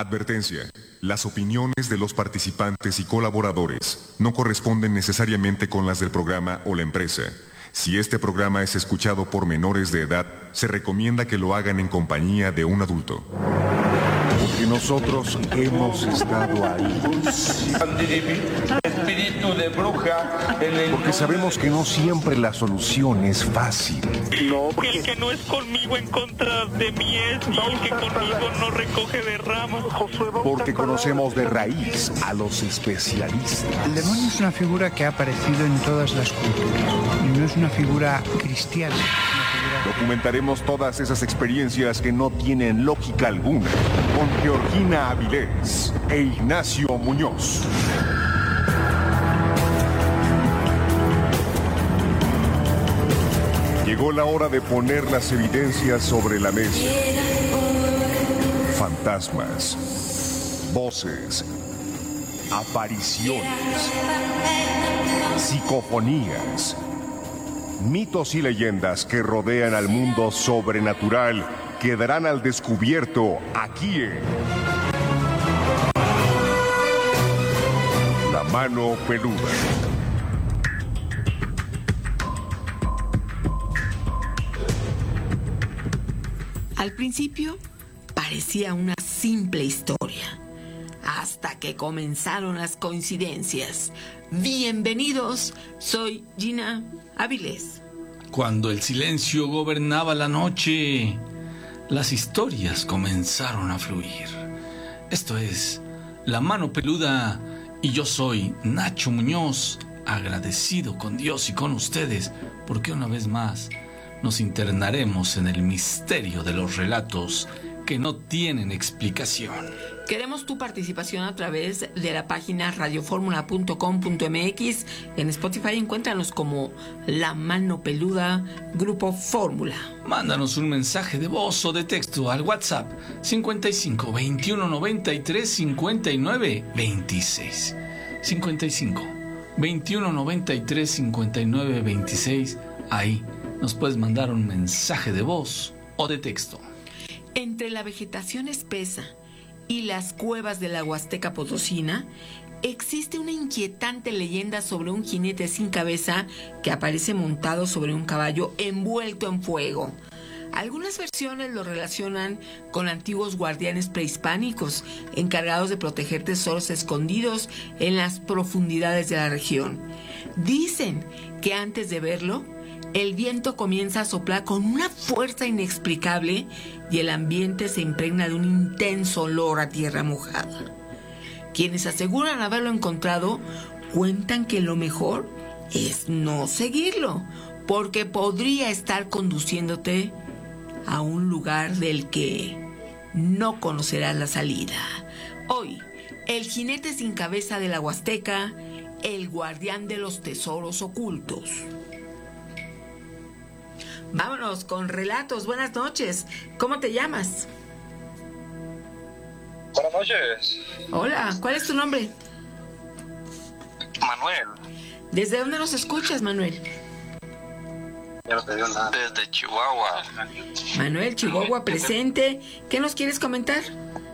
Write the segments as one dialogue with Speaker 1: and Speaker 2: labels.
Speaker 1: Advertencia. Las opiniones de los participantes y colaboradores no corresponden necesariamente con las del programa o la empresa. Si este programa es escuchado por menores de edad, se recomienda que lo hagan en compañía de un adulto.
Speaker 2: Porque nosotros hemos estado ahí.
Speaker 3: Espíritu de bruja.
Speaker 2: Porque sabemos que no siempre la solución es fácil.
Speaker 4: El que no es conmigo en contra de mí es, y el que conmigo no recoge de ramas.
Speaker 2: Porque conocemos de raíz a los especialistas.
Speaker 5: El demonio es una figura que ha aparecido en todas las culturas. Y no es una figura cristiana.
Speaker 2: Documentaremos todas esas experiencias que no tienen lógica alguna con Georgina Avilés e Ignacio Muñoz. Llegó la hora de poner las evidencias sobre la mesa. Fantasmas, voces, apariciones, psicofonías, mitos y leyendas que rodean al mundo sobrenatural quedarán al descubierto aquí en La Mano Peluda.
Speaker 6: Al principio parecía una simple historia, hasta que comenzaron las coincidencias. Bienvenidos, soy Gina Avilés.
Speaker 7: Cuando el silencio gobernaba la noche, las historias comenzaron a fluir. Esto es La Mano Peluda y yo soy Nacho Muñoz, agradecido con Dios y con ustedes, porque una vez más nos internaremos en el misterio de los relatos que no tienen explicación.
Speaker 6: Queremos tu participación a través de la página radioformula.com.mx. En Spotify encuéntranos como La Mano Peluda Grupo Fórmula.
Speaker 7: Mándanos un mensaje de voz o de texto al WhatsApp 55 21 93 59 26. 55 21 93 59 26. Ahí nos puedes mandar un mensaje de voz o de texto.
Speaker 6: Entre la vegetación espesa y las cuevas de la Huasteca Potosina, existe una inquietante leyenda sobre un jinete sin cabeza que aparece montado sobre un caballo envuelto en fuego. Algunas versiones lo relacionan con antiguos guardianes prehispánicos encargados de proteger tesoros escondidos en las profundidades de la región. Dicen que antes de verlo, el viento comienza a soplar con una fuerza inexplicable y el ambiente se impregna de un intenso olor a tierra mojada. Quienes aseguran haberlo encontrado cuentan que lo mejor es no seguirlo, porque podría estar conduciéndote a un lugar del que no conocerás la salida. Hoy, el jinete sin cabeza de la Huasteca, el guardián de los tesoros ocultos. Vámonos con relatos. Buenas noches. ¿Cómo te llamas?
Speaker 8: Buenas noches.
Speaker 6: Hola, ¿cuál es tu nombre?
Speaker 8: Manuel.
Speaker 6: ¿Desde dónde nos escuchas, Manuel?
Speaker 8: Desde Chihuahua.
Speaker 6: Manuel, Chihuahua, presente. ¿Qué nos quieres comentar?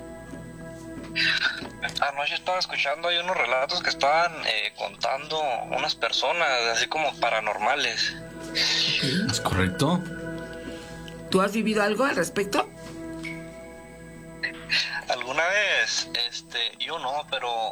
Speaker 8: Anoche estaba escuchando ahí unos relatos que estaban contando unas personas, así como paranormales.
Speaker 7: ¿Es correcto?
Speaker 6: ¿Tú has vivido algo al respecto?
Speaker 8: Alguna vez, yo no, pero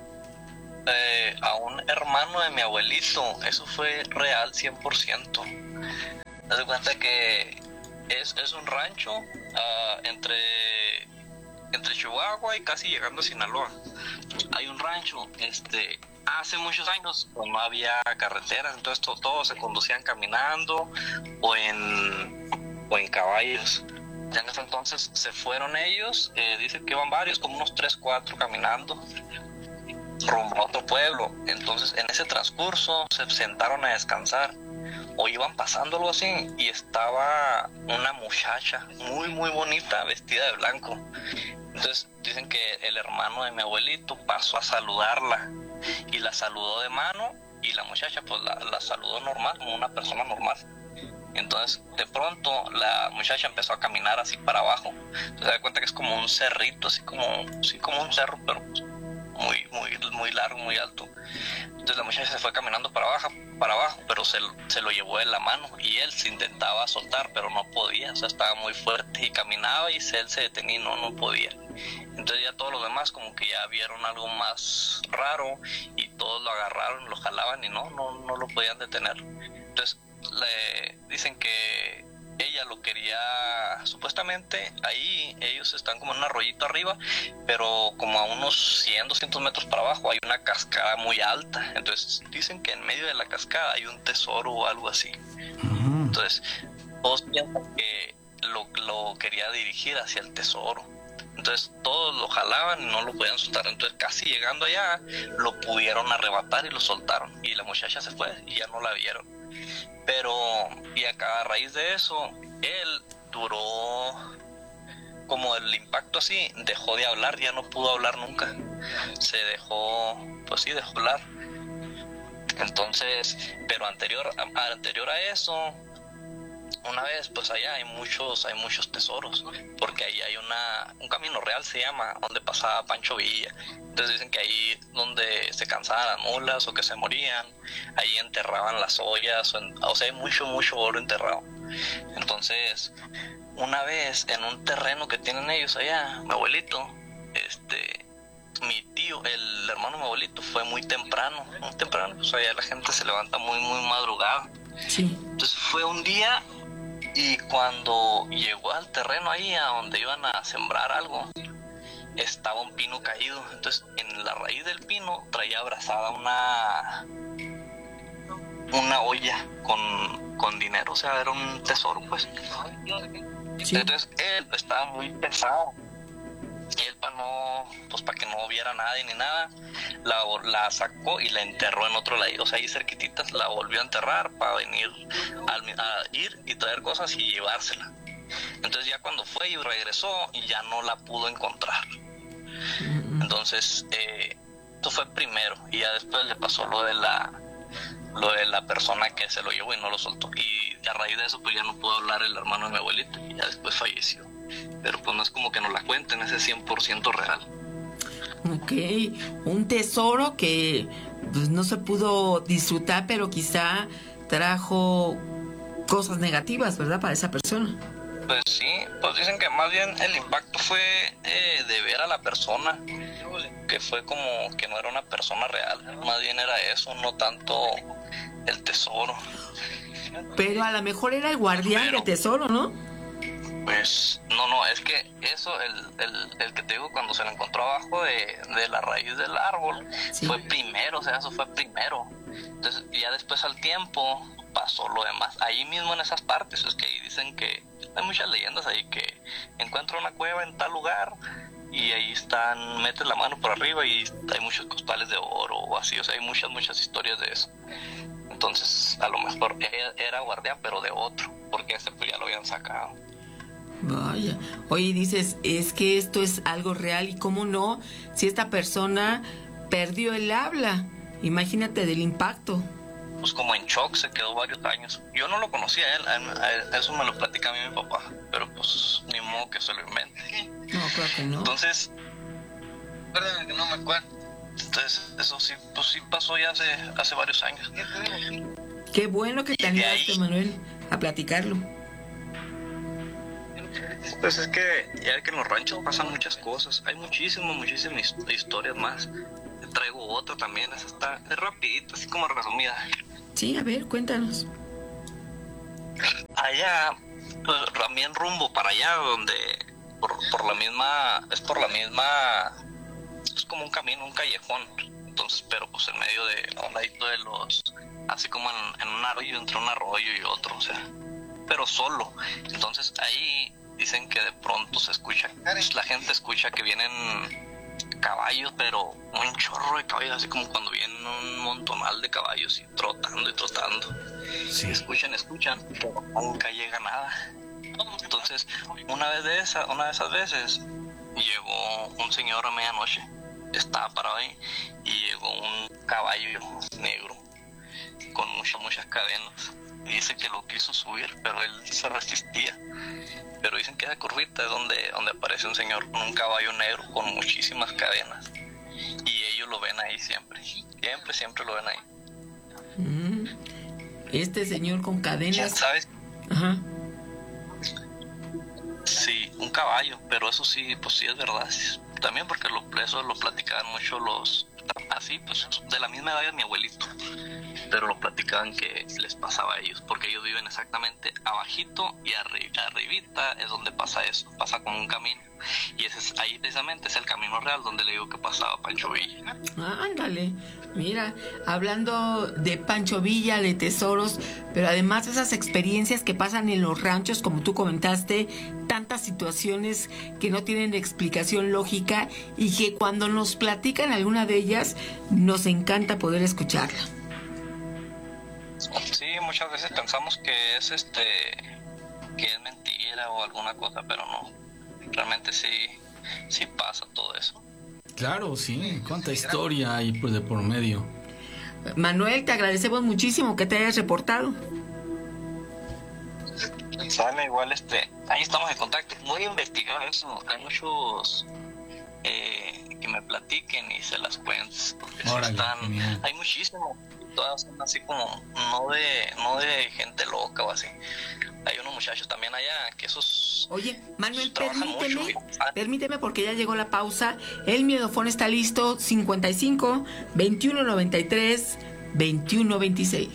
Speaker 8: a un hermano de mi abuelito, eso fue real 100%. Haz de cuenta que es un rancho entre Chihuahua y casi llegando a Sinaloa. Hay un rancho, hace muchos años pues, no había carreteras, entonces todos se conducían caminando o en caballos. Ya en ese entonces se fueron ellos, dicen que iban varios, como unos 3, 4 caminando rumbo a otro pueblo. Entonces en ese transcurso se sentaron a descansar o iban pasando algo así y estaba una muchacha muy muy bonita vestida de blanco. Entonces dicen que el hermano de mi abuelito pasó a saludarla y la saludó de mano y la muchacha pues la saludó normal, como una persona normal. Entonces de pronto la muchacha empezó a caminar así para abajo. Entonces se da cuenta que es como un cerrito, así como un cerro, pero muy largo, muy alto. Entonces la muchacha se fue caminando para abajo, pero se lo llevó en la mano y él se intentaba soltar, pero no podía, o sea, estaba muy fuerte y caminaba y él se detenía y no podía. Entonces ya todos los demás como que ya vieron algo más raro y todos lo agarraron, lo jalaban y no lo podían detener. Entonces dicen que ella lo quería, supuestamente ahí ellos están como en un arroyito arriba, pero como a unos 100, 200 metros para abajo hay una cascada muy alta. Entonces dicen que en medio de la cascada hay un tesoro o algo así. Entonces todos piensan que lo quería dirigir hacia el tesoro. Entonces todos lo jalaban y no lo podían soltar. Entonces casi llegando allá lo pudieron arrebatar y lo soltaron y la muchacha se fue y ya no la vieron. Pero y a raíz de eso él duró, como el impacto así, dejó de hablar, ya no pudo hablar nunca, se dejó hablar. Entonces, pero anterior a eso, una vez, pues allá hay muchos tesoros, porque ahí hay un camino real, se llama, donde pasaba Pancho Villa. Entonces dicen que ahí donde se cansaban las mulas o que se morían, ahí enterraban las ollas, o sea, hay mucho oro enterrado. Entonces, una vez en un terreno que tienen ellos allá, mi abuelito, mi tío, el hermano de mi abuelito, fue muy temprano, pues allá la gente se levanta muy madrugada.
Speaker 6: Sí.
Speaker 8: Entonces fue un día y cuando llegó al terreno ahí a donde iban a sembrar algo, estaba un pino caído. Entonces en la raíz del pino traía abrazada una olla con dinero, o sea, era un tesoro, pues. Sí. Entonces él estaba muy pesado y él para que no viera nadie ni nada, la sacó y la enterró en otro lado, o sea, ahí cerquititas la volvió a enterrar para venir a ir y traer cosas y llevársela. Entonces ya cuando fue y regresó ya no la pudo encontrar. Entonces esto fue primero y ya después le pasó lo de la persona que se lo llevó y no lo soltó, y a raíz de eso pues ya no pudo hablar el hermano de mi abuelita y ya después falleció. Pero pues no es como que nos la cuenten, ese es 100% real.
Speaker 6: Ok, un tesoro que pues no se pudo disfrutar, pero quizá trajo cosas negativas, ¿verdad? Para esa persona.
Speaker 8: Pues sí, pues dicen que más bien el impacto fue de ver a la persona, que fue como que no era una persona real, más bien era eso, no tanto el tesoro.
Speaker 6: Pero a lo mejor era el guardián del tesoro, ¿no?
Speaker 8: Pues no, es que eso, el que te digo, cuando se lo encontró abajo de la raíz del árbol, sí, fue primero, o sea, eso fue primero. Entonces ya después al tiempo pasó lo demás, ahí mismo en esas partes. Es que ahí dicen que hay muchas leyendas ahí, que encuentra una cueva en tal lugar y ahí metes la mano por arriba y hay muchos costales de oro o así, o sea, hay muchas historias de eso. Entonces a lo mejor era guardián, pero de otro, porque pues ya lo habían sacado.
Speaker 6: Vaya, oye, dices, es que esto es algo real, y cómo no, si esta persona perdió el habla, imagínate del impacto.
Speaker 8: Pues como en shock, se quedó varios años. Yo no lo conocía a eso me lo platica a mí mi papá, pero pues ni modo que se lo invente.
Speaker 6: No, claro que no.
Speaker 8: Entonces, perdón que no me acuerdo. Entonces, eso sí, pues sí pasó ya hace varios años.
Speaker 6: Qué bueno que te animaste, Manuel, a platicarlo.
Speaker 8: Pues es que ya que en los ranchos pasan muchas cosas, hay muchísimas historias más. Traigo otra también, esa es rapidita, así como resumida.
Speaker 6: Sí, a ver, cuéntanos.
Speaker 8: Allá, pues también rumbo para allá, donde por la misma, es como un camino, un callejón. Entonces, pero pues en medio de un ladito de así como en un arroyo, entre un arroyo y otro, o sea, pero solo. Entonces ahí dicen que de pronto se escucha, la gente escucha que vienen caballos, pero un chorro de caballos, así como cuando vienen un montonal de caballos y trotando. Sí. Escuchan, pero nunca llega nada. Entonces, una de esas veces, llegó un señor a medianoche, estaba parado ahí, y llegó un caballo negro con muchas cadenas. dice que lo quiso subir, pero él se resistía. Pero dicen que esa curvita es donde aparece un señor con un caballo negro con muchísimas cadenas. Y ellos lo ven ahí siempre. Siempre lo ven ahí.
Speaker 6: Este señor con cadenas.
Speaker 8: ¿Sabes?
Speaker 6: Ajá.
Speaker 8: Sí, un caballo, pero eso sí, pues sí es verdad. También porque eso lo platicaban mucho así, pues de la misma edad de mi abuelito. Pero lo platicaban que les pasaba a ellos, porque ellos viven exactamente abajito y arribita es donde pasa eso, pasa como un camino. Y ahí precisamente es el camino real donde le digo que pasaba Pancho Villa.
Speaker 6: Ándale, mira, hablando de Pancho Villa, de tesoros, pero además esas experiencias que pasan en los ranchos, como tú comentaste, tantas situaciones que no tienen explicación lógica y que cuando nos platican alguna de ellas, nos encanta poder escucharla.
Speaker 8: Sí, muchas veces pensamos que es que es mentira o alguna cosa, pero no. Realmente sí pasa todo eso.
Speaker 7: Claro, sí, cuánta historia hay de por medio.
Speaker 6: Manuel, te agradecemos muchísimo que te hayas reportado.
Speaker 8: Sale igual, ahí estamos en contacto. Voy a investigar eso. Hay muchos que me platiquen y se las cuentes. Porque
Speaker 7: Órale,
Speaker 8: hay muchísimos. Todas son así como no de gente loca o así. Hay unos muchachos también allá que esos...
Speaker 6: Oye, Manuel,
Speaker 8: permíteme,
Speaker 6: permíteme porque ya llegó la pausa. El miedofón está listo, 55 21 93 21 26.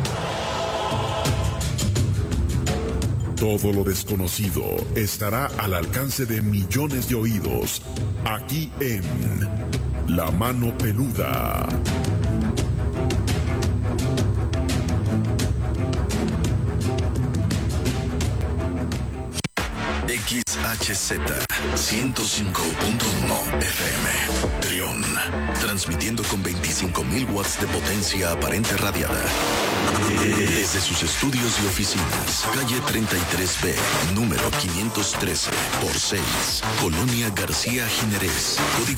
Speaker 9: Todo lo desconocido estará al alcance de millones de oídos, aquí en La Mano Peluda.
Speaker 10: XHZ 105.1 FM Trión, transmitiendo con 25.000 watts de potencia aparente radiada desde sus estudios y oficinas, calle 33B, número 513 por 6, Colonia García Jiménez, código